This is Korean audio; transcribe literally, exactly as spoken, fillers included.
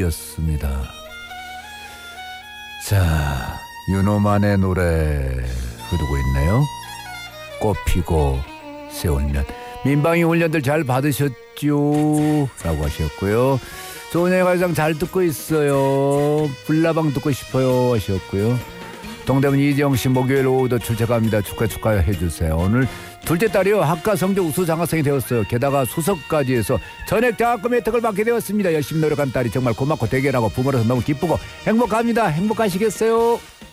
봄이었습니다. 자, 윤호만의 노래 흐르고 있네요. 꽃 피고 새울면. 민방위 훈련들 잘 받으셨죠? 라고 하셨고요. 소녀의 가장 잘 듣고 있어요. 불나방 듣고 싶어요 하셨고요. 동대문 이정씨 목요일 오후도 출첵합니다. 축하 축하해 주세요. 오늘 둘째 딸이요 학과 성적 우수 장학생이 되었어요. 게다가 수석까지 해서 전액 장학금 혜택을 받게 되었습니다. 열심히 노력한 딸이 정말 고맙고 대견하고 부모로서 너무 기쁘고 행복합니다. 행복하시겠어요?